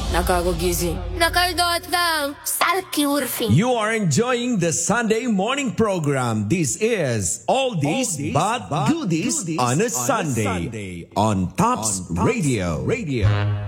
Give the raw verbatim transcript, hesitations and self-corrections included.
Nakagugising. Nakaldotang. Salkiurfing. You are enjoying the Sunday morning program. This is All This But Goodies on a Sunday on Tops Radio. Radio.